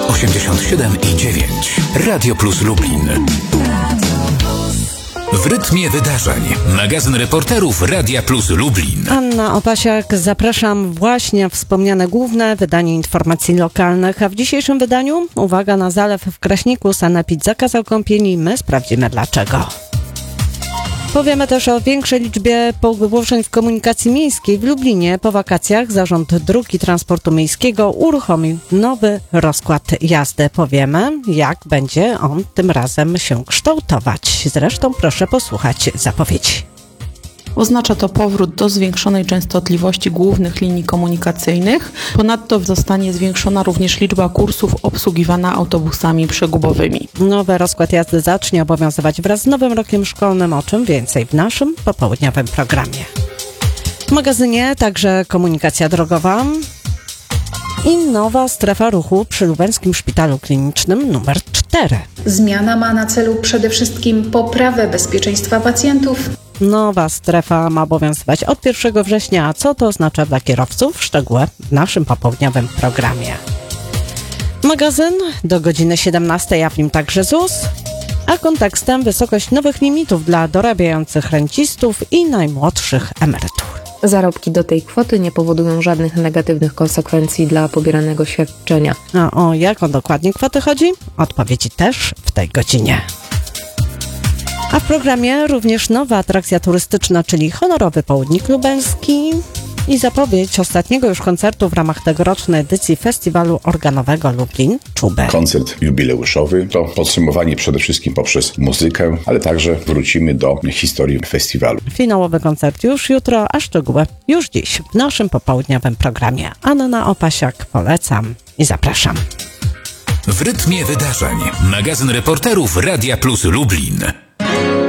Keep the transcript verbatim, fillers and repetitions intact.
osiemdziesiąt siedem i dziewięć. Radio Plus Lublin. W rytmie wydarzeń. Magazyn reporterów Radia Plus Lublin. Anna Opasiak, zapraszam właśnie wspomniane główne wydanie informacji lokalnych. A w dzisiejszym wydaniu uwaga na zalew w Kraśniku. Sanepid zakazał kąpieli. My sprawdzimy dlaczego. Powiemy też o większej liczbie pogłoszeń w komunikacji miejskiej w Lublinie. Po wakacjach Zarząd Dróg i Transportu Miejskiego uruchomił nowy rozkład jazdy. Powiemy, jak będzie on tym razem się kształtować. Zresztą proszę posłuchać zapowiedzi. Oznacza to powrót do zwiększonej częstotliwości głównych linii komunikacyjnych. Ponadto zostanie zwiększona również liczba kursów obsługiwana autobusami przegubowymi. Nowy rozkład jazdy zacznie obowiązywać wraz z nowym rokiem szkolnym, o czym więcej w naszym popołudniowym programie. W magazynie także komunikacja drogowa i nowa strefa ruchu przy Lubelskim Szpitalu Klinicznym numer cztery. Zmiana ma na celu przede wszystkim poprawę bezpieczeństwa pacjentów. Nowa strefa ma obowiązywać od pierwszego września. A co to oznacza dla kierowców? Szczegóły w naszym popołudniowym programie. Magazyn do godziny siedemnastej, a w nim także Z U S, a kontekstem wysokość nowych limitów dla dorabiających rencistów i najmłodszych emerytur. Zarobki do tej kwoty nie powodują żadnych negatywnych konsekwencji dla pobieranego świadczenia. A o jaką dokładnie kwotę chodzi? Odpowiedzi też w tej godzinie. A w programie również nowa atrakcja turystyczna, czyli honorowy południk lubelski i zapowiedź ostatniego już koncertu w ramach tegorocznej edycji festiwalu organowego Lublin Czuby. Koncert jubileuszowy to podsumowanie przede wszystkim poprzez muzykę, ale także wrócimy do historii festiwalu. Finałowy koncert już jutro, a szczegóły już dziś w naszym popołudniowym programie. Anna Opasiak, polecam i zapraszam. W rytmie wydarzeń. Magazyn reporterów Radia Plus Lublin.